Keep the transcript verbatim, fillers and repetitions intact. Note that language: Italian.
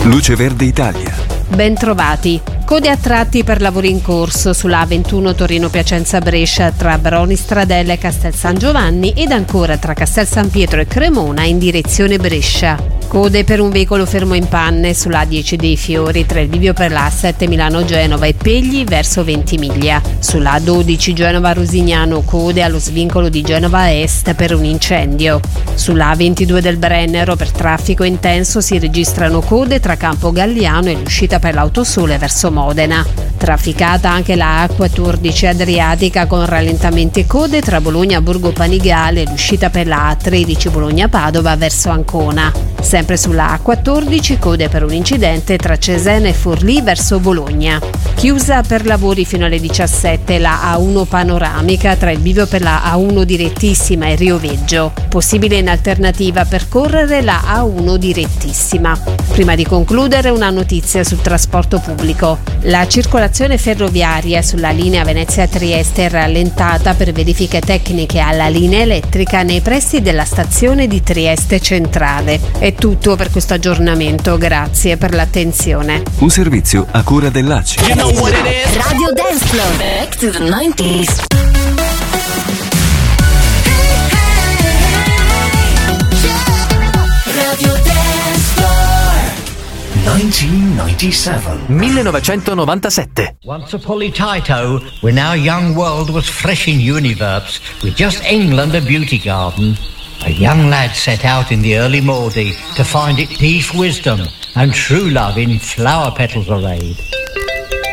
Luce Verde Italia. Bentrovati. Code a tratti per lavori in corso sulla A ventuno Torino-Piacenza-Brescia tra Baroni Stradella e Castel San Giovanni ed ancora tra Castel San Pietro e Cremona in direzione Brescia. Code per un veicolo fermo in panne sulla A dieci dei Fiori tra il bivio per la A sette Milano-Genova e Pegli verso Ventimiglia. Sulla A dodici Genova-Rosignano code allo svincolo di Genova Est per un incendio. Sulla A ventidue del Brennero per traffico intenso si registrano code tra Campo Galliano e l'uscita per l'Autosole verso Modena. Trafficata anche la A quattordici Adriatica con rallentamenti e code tra Bologna Borgo Panigale e l'uscita per la A tredici Bologna-Padova verso Ancona. Sempre sulla A quattordici code per un incidente tra Cesena e Forlì verso Bologna. Chiusa per lavori fino alle diciassette la A uno panoramica tra il bivio per la A uno direttissima e Rio Veggio. Possibile in alternativa percorrere la A uno direttissima. Prima di concludere una notizia sul trasporto pubblico. La circolazione ferroviaria sulla linea Venezia-Trieste è rallentata per verifiche tecniche alla linea elettrica nei pressi della stazione di Trieste Centrale. È tutto per questo aggiornamento, grazie per l'attenzione. Un servizio a cura dell'A C I. You know what it is? Radio Dance Floor. Back to the nineties. Radio Dance Floor. nineteen ninety-seven. millenovecentonovantasette. Once upon a Taito, when our young world was fresh in universe, with just England a beauty garden, a young lad set out in the early Mordi to find it deep wisdom and true love in flower petals arrayed.